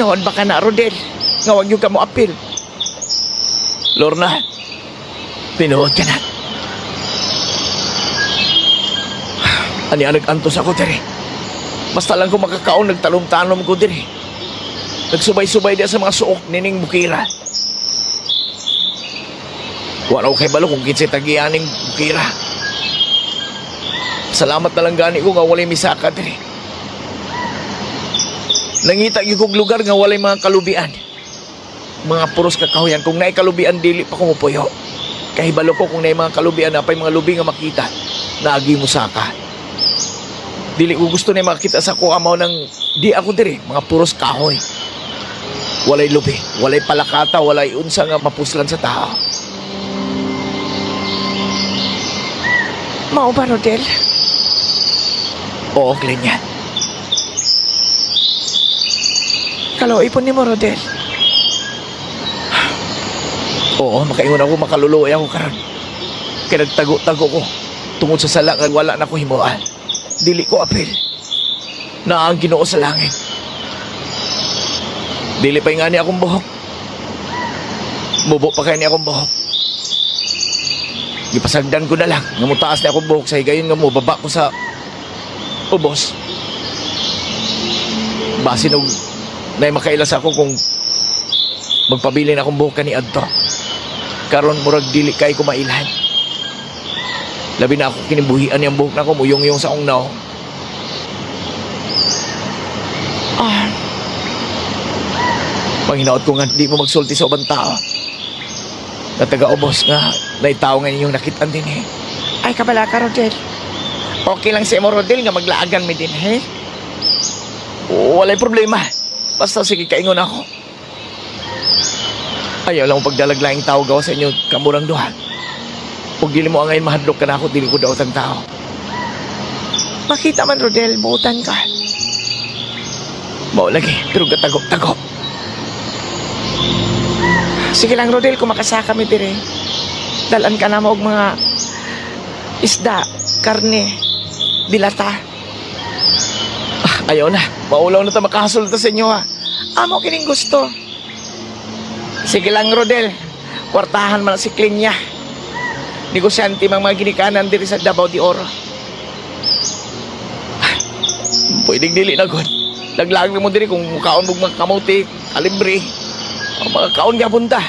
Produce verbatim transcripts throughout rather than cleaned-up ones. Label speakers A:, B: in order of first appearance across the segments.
A: Tinood baka na, Rodel. Nga wag yung ka mo apil.
B: Lorna, tinuod ka na. Ani ang nag-antos ako diri. Basta lang ko makakaon, nagtalom-talom ko diri. Nagsubay-subay dia sa mga suok nining bukira. Wala ko kay balo kung kinsay tagianing bukira. Salamat na lang gani ko nga walay misaka diri. Nangita gyud kog lugar nga walay mga kalubian. Mga puros kakahuyan, kung naay kalubian dili pa ko mupuyo. Kahibalo ko kung naay mga kalubian na pay mga lubi nga makita, naagi mo saka. Dili ko gusto na makita sa ko amaw ng di ako diri, mga puros kahoy. Walay lubi, walay palakata, walay unsa nga mapuslan sa tao.
A: Mao ba, Rodel?
B: Oo, Glenya.
A: Kaloy-ipon ni mo, Rodel.
B: Oo, makaingon ako, makaluluoy ako karon. Kaya nagtago-tago ko tungod sa sala nga wala na ko himuan. Dili ko apil na ang Ginoo sa langit. Dili pa nga ni akong buhok. Mubo pa kaya ni akong buhok. Gipasagdan ko na lang nga mutaas na akong buhok sa higayon nga mo baba ko sa ubos. Basin og nay makailas ako kung magpabili na akong buhok kani adto. Karon murag dili kay ko mailhan. Labi na ako kinibuhian yung buhok na ko muyong-yung sa akong naong.
A: Ah,
B: Panginaot ko nga di mo magsulti sa ubang tao. Na taga-ubos nga naitaw nga inyong nakitan din eh.
A: ay kabala ka, Rodel. Okay lang si mo, Rodel, nga maglaagan mi din, he?
B: Walay problema. Basta sige kaingon ako. Ayaw lang mo pagdalaglaing tao gawa sa inyo kamurang duha. Huwag dili mo ang ngayon mahadlok ka na ako, dili ko daw tang tao.
A: Makita man, Rodel, buutan ka.
B: Mao lagi, pero gatagop-tagop.
A: Sige lang, Rodel, kung makasaka mi dire. Dalan ka na mo og mga isda, karne, dilata.
B: Ah, ayaw na, maulaw na ta makahasol ta sa inyo ha.
A: Amo kining gusto. Sige lang, Rodel. Kwartahan man si Klinya. Negosyante mang mga ginikanan diri sa Davao de Oro.
B: Pwedeng dili na god. Laglag mo diri kung mukaon mo mga kamuti, kalibre. O mga kaon nga punta.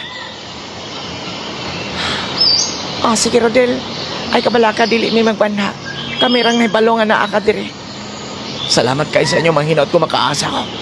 A: Ah, sige, Rodel. Ay kabala ka, dili mi magbanha. Kami rang nahibalong nga naa ka diri.
B: Salamat kay sa inyo, manghinaot ko makaasa ko.